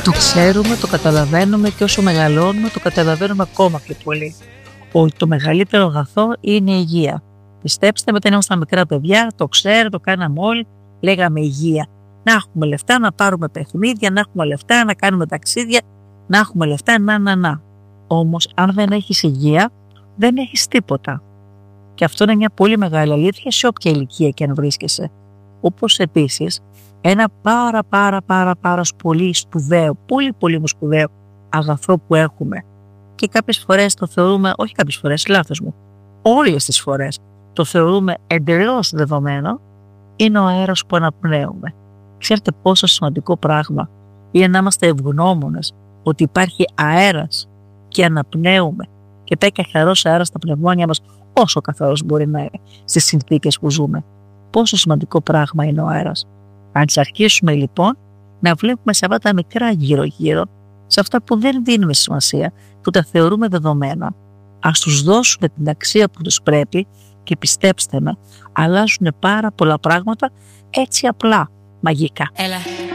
Το ξέρουμε, το καταλαβαίνουμε και όσο μεγαλώνουμε το καταλαβαίνουμε ακόμα πιο πολύ. Ότι το μεγαλύτερο αγαθό είναι η υγεία. Πιστέψτε με, όταν ήμασταν μικρά παιδιά, το ξέρω, το κάναμε όλοι, λέγαμε υγεία. Να έχουμε λεφτά, να πάρουμε παιχνίδια, να έχουμε λεφτά, να κάνουμε ταξίδια, να έχουμε λεφτά, να. Όμως, αν δεν έχεις υγεία, δεν έχεις τίποτα. Και αυτό είναι μια πολύ μεγάλη αλήθεια σε όποια ηλικία και αν βρίσκεσαι. Όπως επίσης, ένα πάρα πολύ σπουδαίο, πολύ σπουδαίο αγαθό που έχουμε και κάποιες φορές το θεωρούμε, όχι κάποιες φορές, λάθος μου, όλες τις φορές το θεωρούμε εντελώς δεδομένο, είναι ο αέρας που αναπνέουμε. Ξέρετε πόσο σημαντικό πράγμα είναι να είμαστε ευγνώμονες ότι υπάρχει αέρας και αναπνέουμε και πάει καθαρός αέρας στα πνευμόνια μας, όσο καθαρός μπορεί να είναι στις συνθήκες που ζούμε. Πόσο σημαντικό πράγμα είναι ο αέρας. Αν αρχίσουμε λοιπόν να βλέπουμε σε αυτά τα μικρά γύρω-γύρω, σε αυτά που δεν δίνουμε σημασία, που τα θεωρούμε δεδομένα, ας τους δώσουμε την αξία που τους πρέπει και πιστέψτε με, αλλάζουν πάρα πολλά πράγματα έτσι απλά, μαγικά. Έλα.